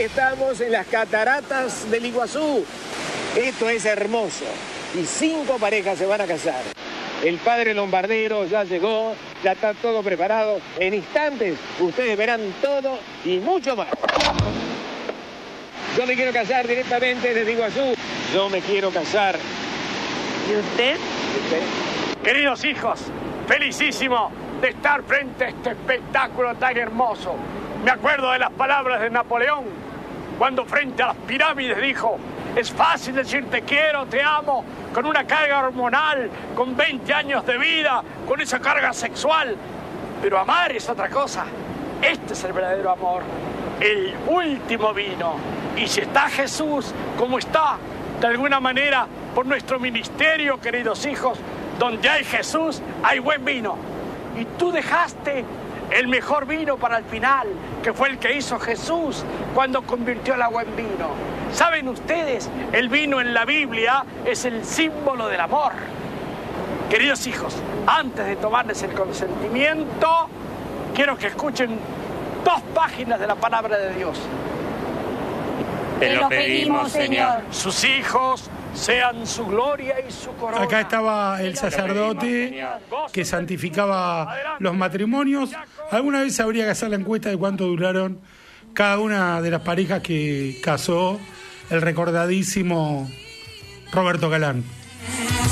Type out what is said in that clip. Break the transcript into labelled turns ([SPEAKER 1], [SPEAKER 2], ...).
[SPEAKER 1] estamos en las cataratas del Iguazú. Esto es hermoso. Y 5 parejas se van a casar. El padre Lombardero ya llegó, ya está todo preparado. En instantes ustedes verán todo y mucho más. Yo me quiero casar directamente desde Iguazú. Yo me quiero casar.
[SPEAKER 2] ¿Y usted?
[SPEAKER 3] Queridos hijos, felicísimo de estar frente a este espectáculo tan hermoso. Me acuerdo de las palabras de Napoleón, cuando frente a las pirámides dijo: es fácil decir te quiero, te amo, con una carga hormonal, con 20 años de vida, con esa carga sexual. Pero amar es otra cosa. Este es el verdadero amor, el último vino. Y si está Jesús, como está, de alguna manera, por nuestro ministerio, queridos hijos, donde hay Jesús, hay buen vino. Y tú dejaste el mejor vino para el final, que fue el que hizo Jesús cuando convirtió el agua en vino. ¿Saben ustedes? El vino en la Biblia es el símbolo del amor. Queridos hijos, antes de tomarles el consentimiento, quiero que escuchen 2 páginas de la palabra de Dios.
[SPEAKER 2] Te lo pedimos, Señor.
[SPEAKER 3] Sus hijos sean su gloria y su corona.
[SPEAKER 4] Acá estaba el sacerdote que santificaba los matrimonios. Alguna vez habría que hacer la encuesta de cuánto duraron cada una de las parejas que casó el recordadísimo Roberto Galán.